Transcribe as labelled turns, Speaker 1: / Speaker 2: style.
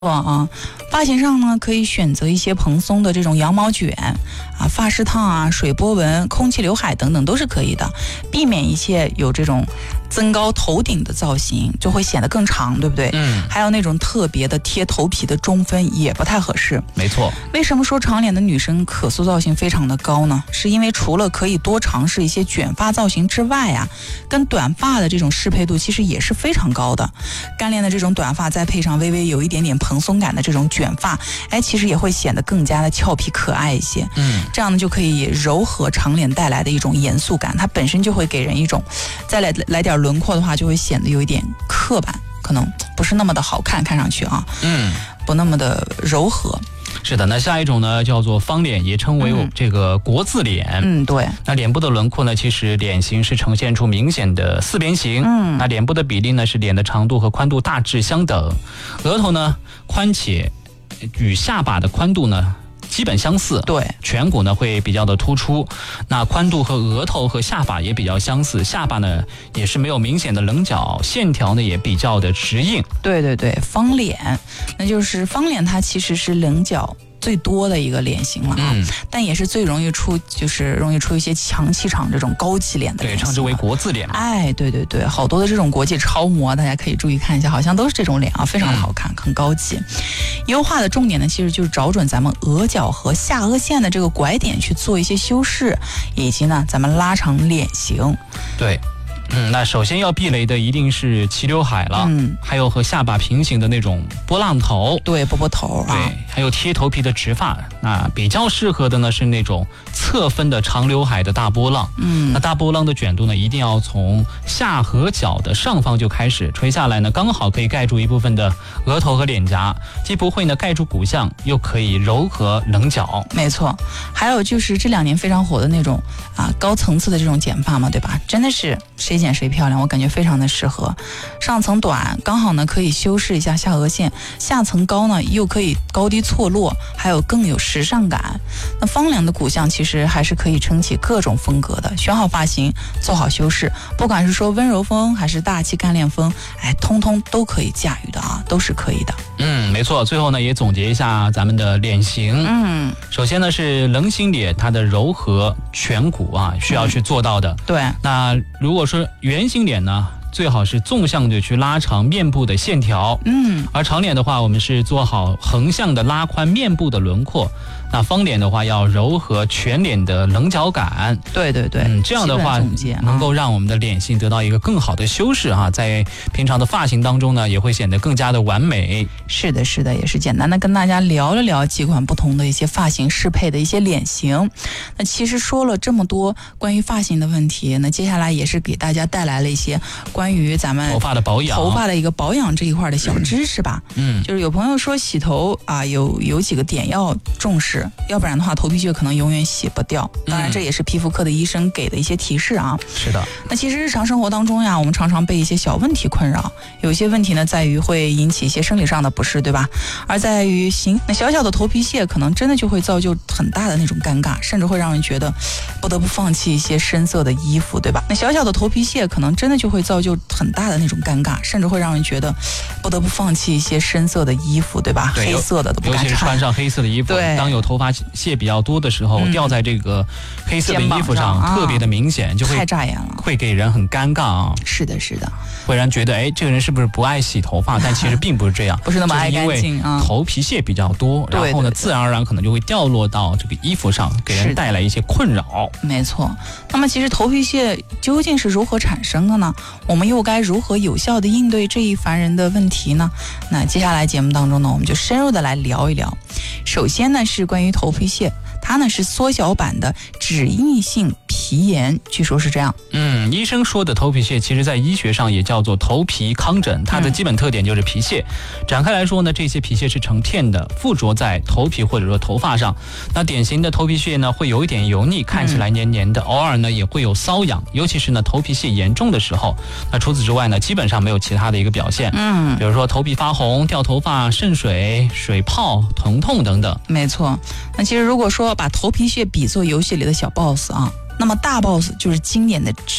Speaker 1: 发型上呢可以选择一些蓬松的这种羊毛卷啊、发饰烫啊、水波纹、空气刘海等等都是可以的，避免一切有这种增高头顶的造型，就会显得更长，对不对？还有那种特别的贴头皮的中分也不太合适。
Speaker 2: 没错。
Speaker 1: 为什么说长脸的女生可塑造性非常的高呢？是因为除了可以多尝试一些卷发造型之外啊，跟短发的这种适配度其实也是非常高的。干练的这种短发再配上微微有一点点蓬松感的这种卷发，其实也会显得更加的俏皮可爱一些。这样呢就可以柔和长脸带来的一种严肃感，它本身就会给人一种再来点轮廓的话，就会显得有一点刻板，可能不是那么的好看，看上去啊，不那么的柔和。
Speaker 2: 是的，那下一种呢叫做方脸，也称为这个国字脸。
Speaker 1: 对。
Speaker 2: 那脸部的轮廓呢，其实脸型是呈现出明显的四边形。那脸部的比例呢是脸的长度和宽度大致相等，额头呢宽且与下巴的宽度呢基本相似，
Speaker 1: 对，
Speaker 2: 颧骨呢会比较的突出，那宽度和额头和下巴也比较相似，下巴呢也是没有明显的棱角，线条呢也比较的直硬。
Speaker 1: 对，方脸，那就是方脸，它其实是棱角最多的一个脸型了啊，但也是最容易出一些强气场这种高级脸的脸型，
Speaker 2: 对，称之为国字脸嘛。
Speaker 1: 对，好多的这种国际超模，大家可以注意看一下，好像都是这种脸啊，非常的好看，很高级。优化的重点呢，其实就是找准咱们额角和下颚线的这个拐点去做一些修饰，以及呢，咱们拉长脸型。
Speaker 2: 对。那首先要避雷的一定是齐刘海了，还有和下巴平行的那种波浪头，
Speaker 1: 对，波波头啊，
Speaker 2: 对，还有贴头皮的直发。那比较适合的呢是那种侧分的长刘海的大波浪。那大波浪的卷度呢，一定要从下颌角的上方就开始垂下来呢，刚好可以盖住一部分的额头和脸颊，既不会呢盖住骨相，又可以柔和棱角。
Speaker 1: 没错。还有就是这2年非常火的那种高层次的这种剪发嘛，对吧？真的是谁剪谁漂亮，我感觉非常的适合。上层短刚好呢可以修饰一下下颚线，下层高呢又可以高低错落，还有更有时尚感。那方脸的骨相其实还是可以撑起各种风格的，选好发型，做好修饰，不管是说温柔风还是大气干练风，通通都可以驾驭的啊，都是可以的。
Speaker 2: 没错。最后呢也总结一下咱们的脸型。首先呢是棱形脸，它的柔和颧骨需要去做到的。
Speaker 1: 对。
Speaker 2: 那如果说圆形脸呢，最好是纵向的去拉长面部的线条。而长脸的话，我们是做好横向的拉宽面部的轮廓。那方脸的话，要柔和全脸的棱角感。
Speaker 1: 对，
Speaker 2: 这样的话能够让我们的脸型得到一个更好的修饰在平常的发型当中呢，也会显得更加的完美。
Speaker 1: 是的，也是简单的跟大家聊了聊几款不同的一些发型适配的一些脸型。那其实说了这么多关于发型的问题，那接下来也是给大家带来了一些关于咱们
Speaker 2: 头发的保养，
Speaker 1: 头发的一个保养这一块的小知识吧。就是有朋友说洗头有几个点要重视，要不然的话头皮屑可能永远洗不掉。当然这也是皮肤科的医生给的一些提示啊。
Speaker 2: 是的。
Speaker 1: 那其实日常生活当中呀，我们常常被一些小问题困扰，有一些问题呢在于会引起一些生理上的不适，对吧？而在于那小小的头皮屑可能真的就会造就很大的那种尴尬，甚至会让人觉得不得不放弃一些深色的衣服，对吧？那小小的头皮屑可能真的就会造就很大的那种尴尬，甚至会让人觉得不得不放弃一些深色的衣服，对吧？黑色的都不敢穿，
Speaker 2: 尤其是穿上黑色的衣服，当有头发屑比较多的时候，掉在这个黑色的衣服上，特别的明显，就会
Speaker 1: 太扎眼了，
Speaker 2: 会给人很尴尬啊。
Speaker 1: 是的，
Speaker 2: 会让人觉得这个人是不是不爱洗头发？但其实并不是这样，
Speaker 1: 不是那么爱干净啊。
Speaker 2: 头皮屑比较多，然后呢，自然而然可能就会掉落到这个衣服上，给人带来一些困扰。
Speaker 1: 没错。那么其实头皮屑究竟是如何产生的呢？我们又该如何有效的应对这一烦人的问题呢？那接下来节目当中呢，我们就深入的来聊一聊。首先呢是关于头皮屑，它呢是缩小版的脂溢性皮炎，据说是这样。
Speaker 2: 医生说的头皮屑，其实在医学上也叫做头皮糠疹，它的基本特点就是皮屑。展开来说呢，这些皮屑是成片的，附着在头皮或者说头发上。那典型的头皮屑呢，会有一点油腻，看起来黏黏的，偶尔呢也会有瘙痒，尤其是呢头皮屑严重的时候。那除此之外呢，基本上没有其他的一个表现。比如说头皮发红、掉头发、渗水、水泡、疼痛等等。
Speaker 1: 没错。那其实如果说把头皮屑比作游戏里的小 boss 那么大 boss 就是经典的